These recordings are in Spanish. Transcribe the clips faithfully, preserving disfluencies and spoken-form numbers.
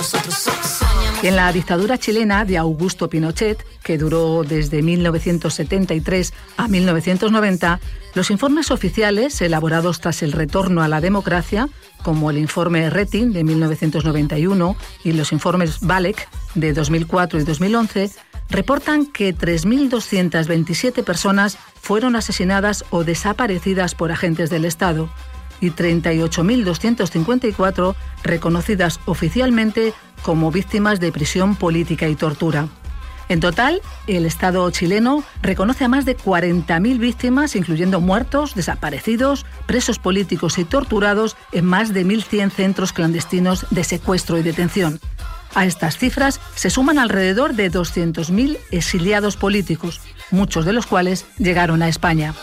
En la dictadura chilena de Augusto Pinochet, que duró desde mil novecientos setenta y tres a mil novecientos noventa, los informes oficiales elaborados tras el retorno a la democracia, como el informe Rating de mil novecientos noventa y uno y los informes Valech de dos mil cuatro y dos mil once, reportan que tres mil doscientas veintisiete personas fueron asesinadas o desaparecidas por agentes del Estado y treinta y ocho mil doscientas cincuenta y cuatro reconocidas oficialmente como víctimas de prisión política y tortura. En total, el Estado chileno reconoce a más de cuarenta mil víctimas, incluyendo muertos, desaparecidos, presos políticos y torturados en más de mil cien centros clandestinos de secuestro y detención. A estas cifras se suman alrededor de doscientos mil exiliados políticos, muchos de los cuales llegaron a España.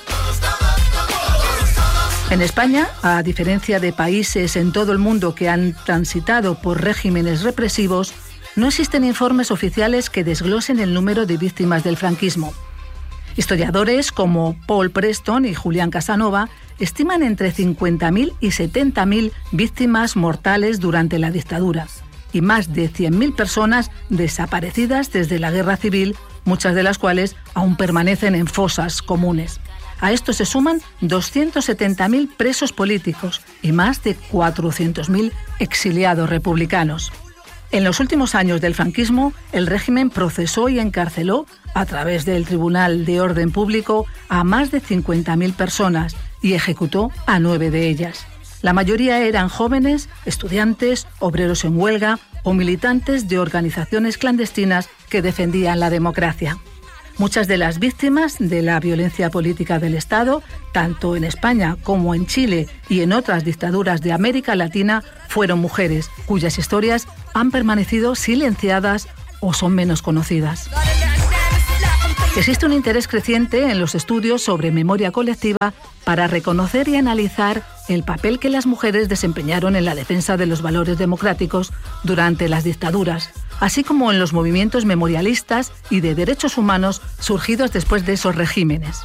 En España, a diferencia de países en todo el mundo que han transitado por regímenes represivos, no existen informes oficiales que desglosen el número de víctimas del franquismo. Historiadores como Paul Preston y Julián Casanova estiman entre cincuenta mil y setenta mil víctimas mortales durante la dictadura y más de cien mil personas desaparecidas desde la Guerra Civil, muchas de las cuales aún permanecen en fosas comunes. A esto se suman doscientos setenta mil presos políticos y más de cuatrocientos mil exiliados republicanos. En los últimos años del franquismo, el régimen procesó y encarceló, a través del Tribunal de Orden Público, a más de cincuenta mil personas y ejecutó a nueve de ellas. La mayoría eran jóvenes, estudiantes, obreros en huelga o militantes de organizaciones clandestinas que defendían la democracia. Muchas de las víctimas de la violencia política del Estado, tanto en España como en Chile y en otras dictaduras de América Latina, fueron mujeres, cuyas historias han permanecido silenciadas o son menos conocidas. Existe un interés creciente en los estudios sobre memoria colectiva para reconocer y analizar el papel que las mujeres desempeñaron en la defensa de los valores democráticos durante las dictaduras, así como en los movimientos memorialistas y de derechos humanos surgidos después de esos regímenes.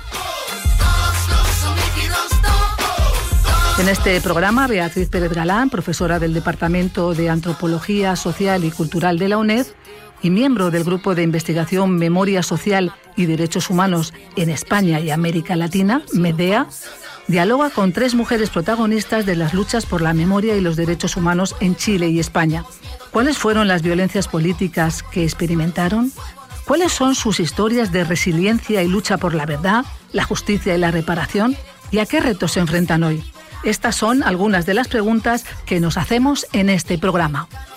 En este programa, Beatriz Pérez Galán, profesora del Departamento de Antropología Social y Cultural de la UNED y miembro del Grupo de Investigación Memoria Social y Derechos Humanos en España y América Latina, MEDEA, dialoga con tres mujeres protagonistas de las luchas por la memoria y los derechos humanos en Chile y España. ¿Cuáles fueron las violencias políticas que experimentaron? ¿Cuáles son sus historias de resiliencia y lucha por la verdad, la justicia y la reparación? ¿Y a qué retos se enfrentan hoy? Estas son algunas de las preguntas que nos hacemos en este programa.